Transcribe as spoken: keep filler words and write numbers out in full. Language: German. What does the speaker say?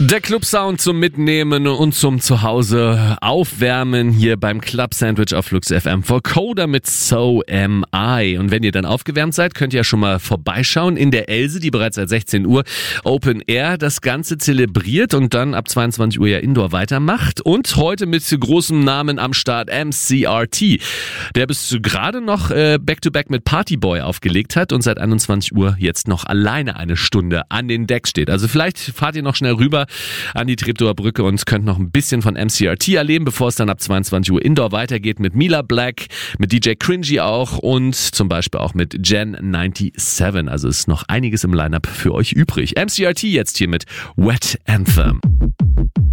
Der Club-Sound zum Mitnehmen und zum Zuhause aufwärmen hier beim Club Sandwich auf Flux F M. Vocoder mit So Am I. Und wenn ihr dann aufgewärmt seid, könnt ihr ja schon mal vorbeischauen in der Else, die bereits seit sechzehn Uhr Open Air das Ganze zelebriert und dann ab zweiundzwanzig Uhr ja Indoor weitermacht. Und heute mit großem Namen am Start M C R T, der bis gerade noch äh, Back-to-Back mit Partyboy aufgelegt hat und seit einundzwanzig Uhr jetzt noch alleine eine Stunde an den Decks steht. Also vielleicht fahrt ihr noch schnell rüber an die Treptower Brücke und könnt noch ein bisschen von M C R T erleben, bevor es dann ab zweiundzwanzig Uhr Indoor weitergeht mit Mila Black, mit D J Cringy auch und zum Beispiel auch mit Gen siebenundneunzig. Also ist noch einiges im Lineup für euch übrig. M C R T jetzt hier mit Wet Anthem.